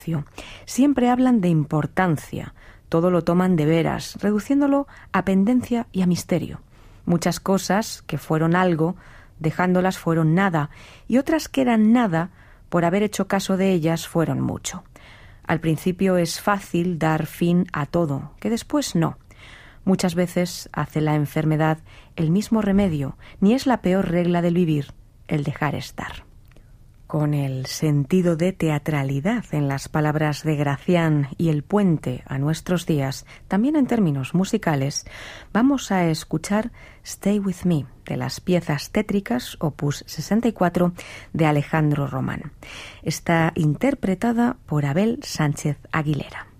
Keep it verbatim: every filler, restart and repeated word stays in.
Siempre hablan de importancia, todo lo toman de veras, reduciéndolo a pendencia y a misterio. Muchas cosas que fueron algo, dejándolas fueron nada, y otras que eran nada, por haber hecho caso de ellas, fueron mucho. Al principio es fácil dar fin a todo, que después no. Muchas veces hace la enfermedad el mismo remedio, ni es la peor regla del vivir, el dejar estar. Con el sentido de teatralidad en las palabras de Gracián y el puente a nuestros días, también en términos musicales, vamos a escuchar Stay With Me, de las piezas tétricas opus sesenta y cuatro de Alejandro Román. Está interpretada por Abel Sánchez Aguilera.